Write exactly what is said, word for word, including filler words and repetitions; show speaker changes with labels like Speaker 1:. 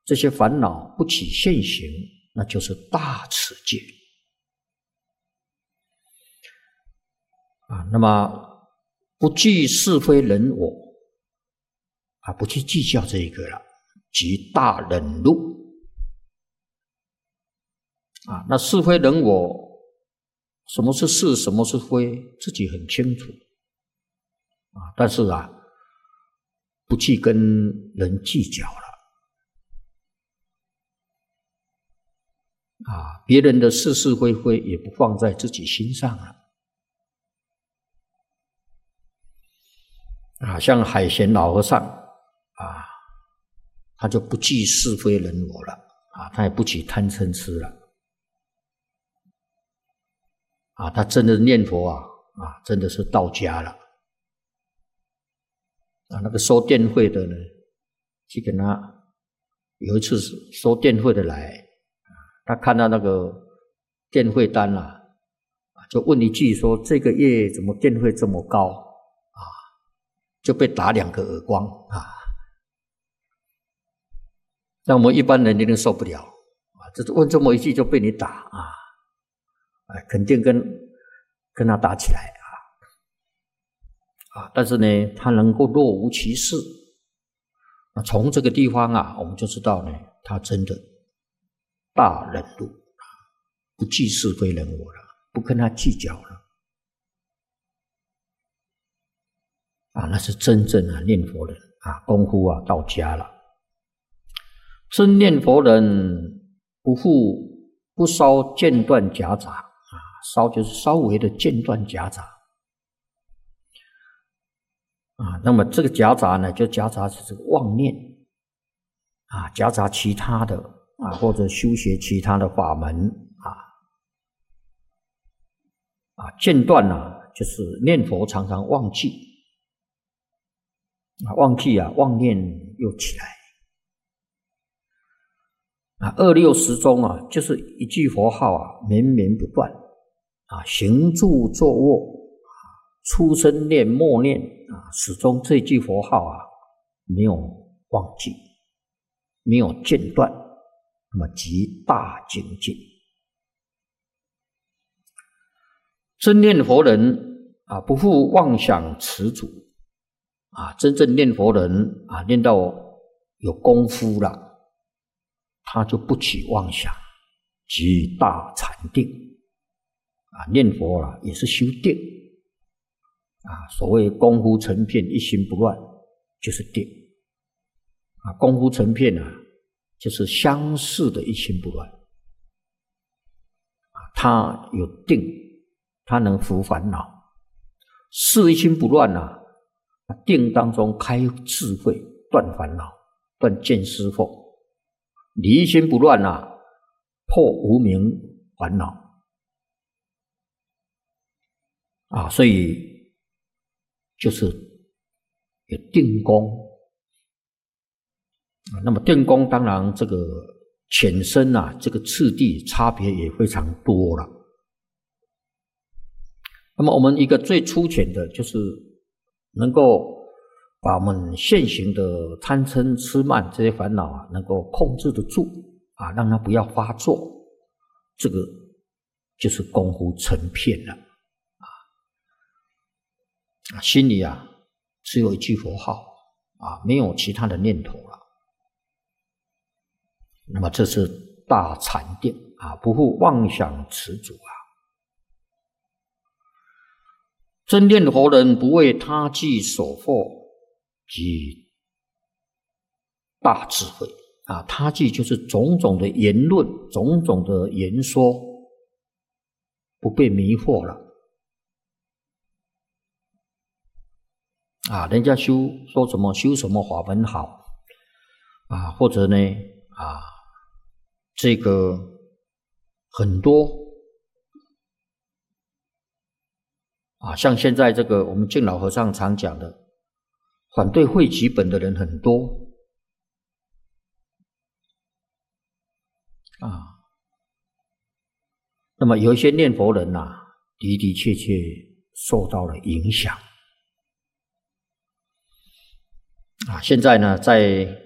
Speaker 1: 这些烦恼不起现行，那就是大持戒啊。那么不计是非人我啊，不去计较这一个了，即大忍辱啊。那是非人我，什么是是，什么是非，自己很清楚啊。但是啊，不去跟人计较了啊，别人的是是非非也不放在自己心上了啊。像海贤老和尚啊，他就不计是非人我了啊，他也不起贪嗔痴了啊，他真的念佛啊啊，真的是到家了啊。那个收电费的呢，去跟他有一次收电费的来，他看到那个电费单啊，就问一句说：“这个月怎么电费这么高？”啊，就被打两个耳光啊。那我们一般人一定受不了啊！这问这么一句就被你打啊，哎，肯定跟跟他打起来啊啊！但是呢，他能够若无其事。那从这个地方啊，我们就知道呢，他真的大忍辱，不计是非人我了，不跟他计较了啊！那是真正啊念佛人啊，功夫啊到家了。真念佛人不复不稍间断夹杂啊，稍就是稍微的间断夹杂啊。那么这个夹杂呢，就夹杂是这个妄念啊，夹杂其他的啊，或者修学其他的法门啊啊，间断啊，就是念佛常常忘记啊，忘记啊，妄念又起来。啊，二六时中啊，就是一句佛号啊，绵绵不断啊，行住坐卧啊，出生念默念啊，始终这句佛号啊没有忘记，没有间断，那么即大精进。真念佛人啊，不复妄想持主啊，真正念佛人啊，念到有功夫了。他就不起妄想，即大禅定啊！念佛啊，也是修定啊。所谓功夫成片，一心不乱，就是定啊。功夫成片啊，就是相似的一心不乱啊。他有定，他能伏烦恼；是一心不乱啊，定当中开智慧，断烦恼，断见思惑。离心不乱啊，破无明烦恼啊，所以就是有定功啊。那么定功当然这个浅深啊，这个次第差别也非常多了。那么我们一个最粗浅的，就是能够把我们现行的贪嗔痴慢这些烦恼啊，能够控制得住啊，让它不要发作，这个就是功夫成片了啊。心里啊只有一句佛号啊，没有其他的念头了。那么这是大禅定啊，不复妄想持主啊。真念佛人不为他计所惑，即大智慧啊！他计就是种种的言论，种种的言说，不被迷惑了啊！人家修说什么修什么法门好啊，或者呢啊，这个很多啊，像现在这个我们净老和尚常讲的。反对汇集本的人很多啊，那么有一些念佛人呐、啊，的的确确受到了影响啊。现在呢，在